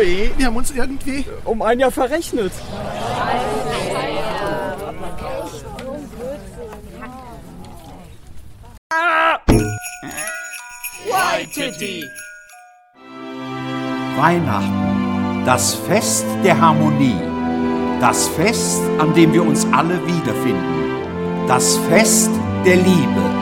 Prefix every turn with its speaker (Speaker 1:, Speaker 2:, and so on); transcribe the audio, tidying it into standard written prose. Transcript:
Speaker 1: Oje, wir haben uns irgendwie
Speaker 2: um ein Jahr verrechnet.
Speaker 3: Waititi.
Speaker 4: Weihnachten, das Fest der Harmonie, das Fest, an dem wir uns alle wiederfinden, das Fest der Liebe.